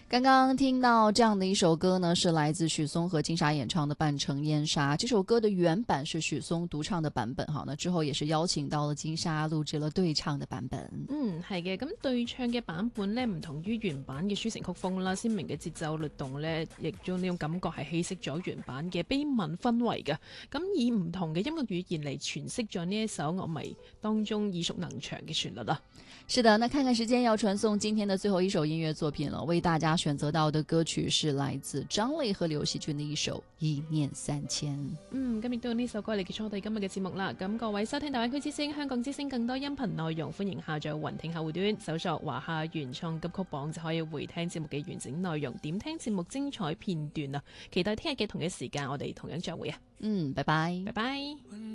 刚刚听到这样的一首歌呢，是来自许嵩和金莎演唱的《半城烟沙》。这首歌的原版是许嵩獨唱的版本，好，那之後也是邀請到了金莎錄製了對唱的版本。 係嘅，咁對唱嘅版本呢，唔同於原版嘅抒情曲風啦，鮮明嘅節奏律動呢，亦將呢種感覺係稀釋咗原版嘅悲憫氛圍嘅。咁以唔同嘅音樂語言嚟詮釋咗呢一首樂迷當中耳熟能詳嘅旋律啦。 是的，那看看時間要傳送今天的最後一首音樂作品了，為大家選擇到的歌曲是來自張磊和劉惜君的一首《一念三千》。 咁亦都用呢首歌嚟結束我哋今日嘅節目啦。咁各位收聽大灣區之聲、香港之聲更多音頻內容，歡迎下載雲聽客戶端，搜索華夏原創金曲榜就可以回聽節目嘅完整內容，點聽節目精彩片段啊！期待聽日嘅同一時間，我哋同樣再會啊！ 拜拜， 拜拜。